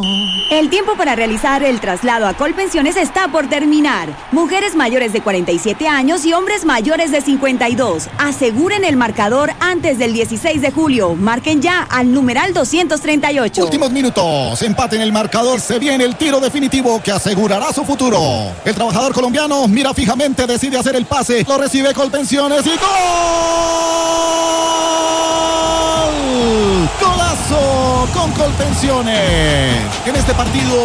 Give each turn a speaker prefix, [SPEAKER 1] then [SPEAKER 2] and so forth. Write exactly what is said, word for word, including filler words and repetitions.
[SPEAKER 1] El tiempo para realizar el traslado a Colpensiones está por terminar. Mujeres mayores de cuarenta y siete años y hombres mayores de cincuenta y dos. Aseguren el marcador antes del dieciséis de julio. Marquen ya al numeral doscientos treinta y ocho.
[SPEAKER 2] Últimos minutos. Empate en el marcador. Se viene el tiro definitivo que asegurará su futuro. El trabajador colombiano mira fijamente, decide hacer el pase. Lo recibe Colpensiones y ¡gol! ¡Golazo con Colpensiones! En este partido